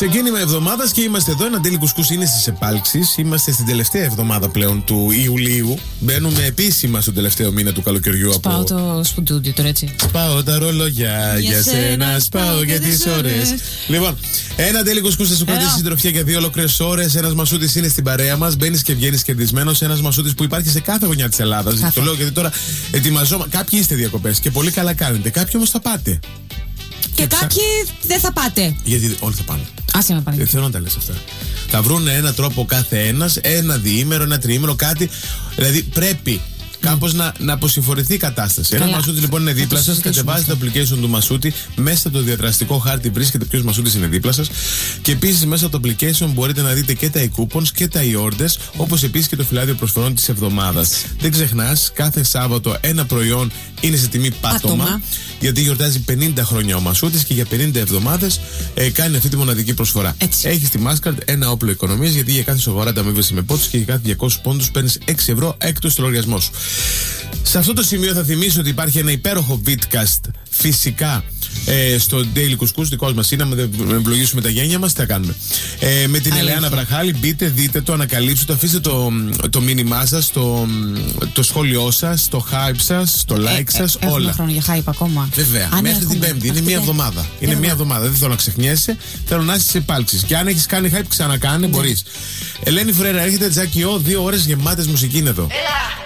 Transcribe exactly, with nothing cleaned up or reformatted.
Ξεκίνημα εβδομάδα και είμαστε εδώ. Ένα Daily Κουσκούς είναι στις επάλξεις. Είμαστε στην τελευταία εβδομάδα πλέον του Ιουλίου. Μπαίνουμε επίσημα στον τελευταίο μήνα του καλοκαιριού. Σπάω από... το σπουντούντι τώρα, έτσι. Σπάω τα ρολόγια για, για σένα, σπάω και τις ώρες. Λοιπόν, ένα Daily Κουσκούς θα σου κρατήσει συντροφιά για δύο ολόκληρες ώρες. Ένας Μασούτης είναι στην παρέα μας. Μπαίνεις και βγαίνεις κερδισμένος. Ένας Μασούτης που υπάρχει σε κάθε γωνιά της Ελλάδας. Το λέω γιατί τώρα ετοιμαζόμαστε. Κάποιοι είστε διακοπές και πολύ καλά κάνετε. Κάποιοι όμως θα πάτε. Και, και κάποιοι ξα... δεν θα πάτε. Γιατί όλοι θα πάνε. Άσε με πάνε. Δεν θέλω να τα λες αυτά. Θα βρουν έναν τρόπο κάθε ένας, ένα διήμερο, ένα τριήμερο, κάτι. Δηλαδή πρέπει κάπως να, να αποσυμφορηθεί η κατάσταση. Ένα Μασούτη λοιπόν είναι δίπλα σας. Κατεβάζετε το application του Μασούτη. Μέσα από το διαδραστικό χάρτη βρίσκεται ποιος Μασούτης είναι δίπλα σας. Και επίσης μέσα από το application μπορείτε να δείτε και τα e-coupons και τα e-orders. Όπως επίσης και το φυλάδιο προσφορών της εβδομάδας. Δεν ξεχνάς, κάθε Σάββατο ένα προϊόν είναι σε τιμή πάτωμα. Πάτωμα. Γιατί γιορτάζει πενήντα χρόνια ο Μασούτης και για πενήντα εβδομάδες ε, κάνει αυτή τη μοναδική προσφορά. Έχει στη Mastercard ένα όπλο οικονομίας, γιατί για κάθε σοβαρά τα αμείβεσαι με πόντους και για κάθε διακόσιους πόντους παίρνεις έξι ευρώ έκτος στο λογαριασμό σου. Σε αυτό το σημείο θα θυμίσω ότι υπάρχει ένα υπέροχο vidcast φυσικά ε, στο Daily Κουσκούς, δικός μας είναι. Αν δεν ευλογήσουμε τα γένια μας, τι θα κάνουμε. Ε, με την Ελεάνα Βραχάλη, μπείτε, δείτε το, ανακαλύψτε το, αφήστε το, το μήνυμά σας, το, το σχόλιο σας, το hype σας, το like ε, σας, ε, όλα. Έχουμε χρόνο για hype ακόμα. Βέβαια, αν μέχρι έχουμε. την Πέμπτη. Είναι μία εβδομάδα. Είναι μία εβδομάδα. Δεν θέλω να ξεχνιέσαι. Θέλω να είσαι σε επάλξεις. Και αν έχεις κάνει hype, ξανακάνε, ναι. μπορείς. Ελένη Φρέρα, έρχεται Τζακιό, δύο ώρες γεμάτες μουσική είναι εδώ.